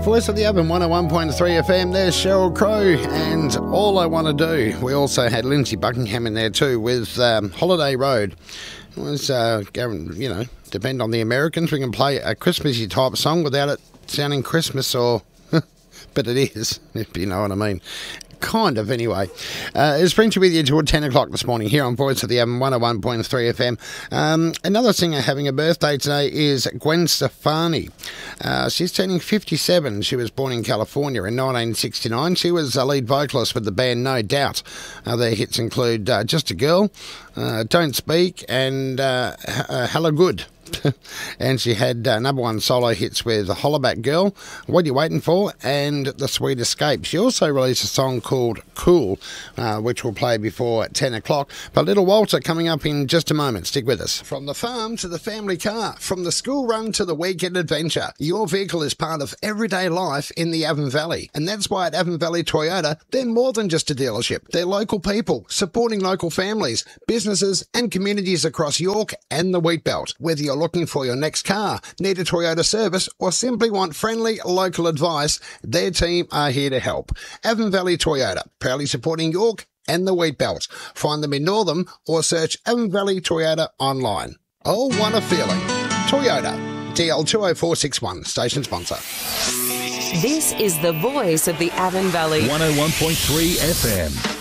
Voice of the Oven, 101.3 FM. There's Sheryl Crow and All I Want to Do. We also had Lindsay Buckingham in there too with Holiday Road. It was, depend on the Americans. We can play a Christmassy type song without it sounding Christmas or... but it is, if you know what I mean. Kind of, anyway. It's Frenchy with you till 10 o'clock this morning here on Voice of the Oven, 101.3 FM. Another singer having a birthday today is Gwen Stefani. She's turning 57. She was born in California in 1969. She was a lead vocalist with the band No Doubt. Their hits include Just a Girl, Don't Speak, and Hella Good. And she had number one solo hits with Hollaback Girl, What You Waiting For, and The Sweet Escape. She also released a song called Cool, which we'll play before 10 o'clock. But Little Walter coming up in just a moment. Stick with us. From the farm to the family car, from the school run to the weekend adventure, your vehicle is part of everyday life in the Avon Valley. And that's why at Avon Valley Toyota, they're more than just a dealership. They're local people, supporting local families, businesses and communities across York and the Wheat Belt. Whether you're looking for your next car, need a Toyota service, or simply want friendly local advice, their team are here to help. Avon Valley Toyota, proudly supporting York and the Wheat Belt. Find them in Northam or search Avon Valley Toyota online. Oh, what a feeling. Toyota, DL 20461, station sponsor. This is the voice of the Avon Valley. 101.3 FM.